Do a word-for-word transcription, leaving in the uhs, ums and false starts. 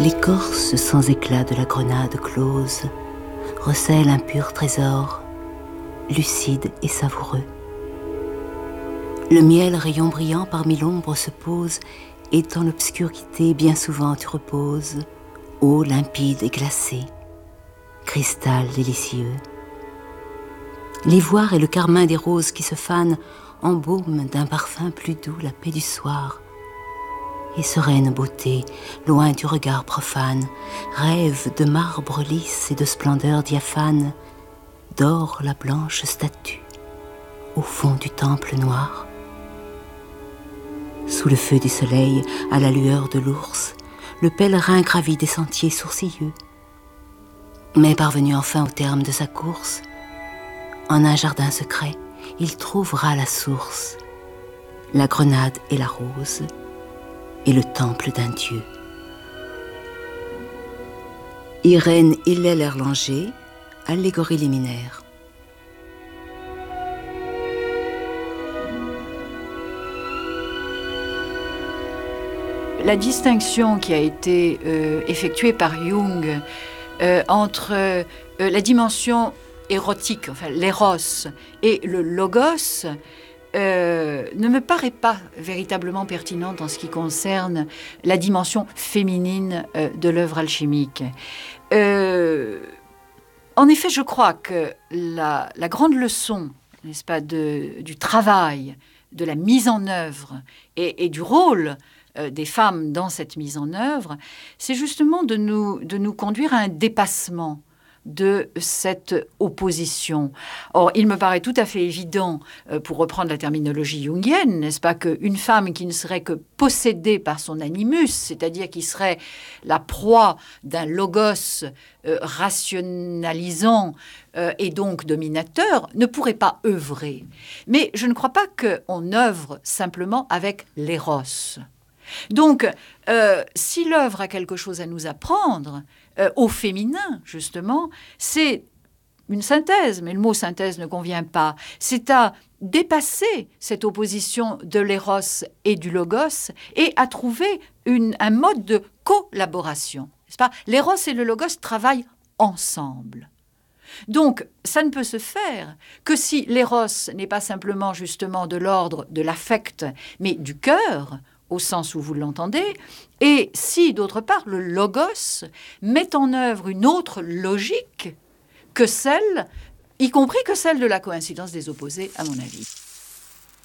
L'écorce sans éclat de la grenade close recèle un pur trésor, lucide et savoureux. Le miel rayon brillant parmi l'ombre se pose, et dans l'obscurité bien souvent tu reposes, eau limpide et glacée, cristal délicieux. L'ivoire et le carmin des roses qui se fanent embaument d'un parfum plus doux la paix du soir. Et sereine beauté, loin du regard profane, rêve de marbre lisse et de splendeur diaphane, dort la blanche statue au fond du temple noir. Sous le feu du soleil, à la lueur de l'ours, le pèlerin gravit des sentiers sourcilleux. Mais parvenu enfin au terme de sa course, en un jardin secret, il trouvera la source, la grenade et la rose, et le temple d'un dieu. Irène Hillel Erlanger, allégorie liminaire. La distinction qui a été euh, effectuée par Jung euh, entre euh, la dimension érotique, enfin l'éros, et le logos, euh, ne me paraît pas véritablement pertinente en ce qui concerne la dimension féminine euh, de l'œuvre alchimique. Euh, en effet, je crois que la, la grande leçon, n'est-ce pas, de, du travail, de la mise en œuvre et, et du rôle des femmes dans cette mise en œuvre, c'est justement de nous, de nous conduire à un dépassement de cette opposition. Or, il me paraît tout à fait évident, euh, pour reprendre la terminologie jungienne, n'est-ce pas, qu'une femme qui ne serait que possédée par son animus, c'est-à-dire qui serait la proie d'un logos euh, rationalisant euh, et donc dominateur, ne pourrait pas œuvrer. Mais je ne crois pas qu'on œuvre simplement avec l'éros. Donc, euh, si l'œuvre a quelque chose à nous apprendre, euh, au féminin, justement, c'est une synthèse, mais le mot synthèse ne convient pas. C'est à dépasser cette opposition de l'éros et du logos et à trouver une, un mode de collaboration. N'est-ce pas ? L'éros et le logos travaillent ensemble. Donc, ça ne peut se faire que si l'éros n'est pas simplement justement de l'ordre de l'affect, mais du cœur, au sens où vous l'entendez, et si, d'autre part, le logos met en œuvre une autre logique que celle, y compris que celle de la coïncidence des opposés, à mon avis.